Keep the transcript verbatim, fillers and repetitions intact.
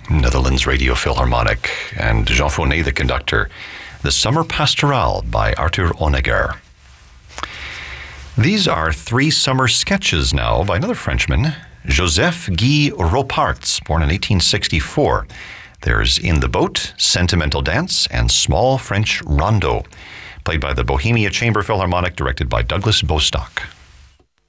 Netherlands Radio Philharmonic, and Jean Fournet, the conductor. The Summer Pastorale by Arthur Honegger. These are three summer sketches now by another Frenchman, Joseph Guy Roparts, born in eighteen sixty-four. There's In the Boat, Sentimental Dance, and Small French Rondo, played by the Bohemia Chamber Philharmonic, directed by Douglas Bostock.